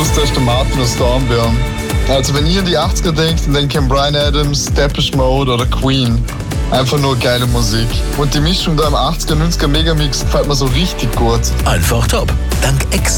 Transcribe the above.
gewusst, dass der Martin aus Dornbirn. Also wenn ihr an die 80er denkt, dann denkt ihr an Bryan Adams, Depeche Mode oder Queen. Einfach nur geile Musik. Und die Mischung da im 80er, 90er Megamix gefällt mir so richtig gut. Einfach top. Dank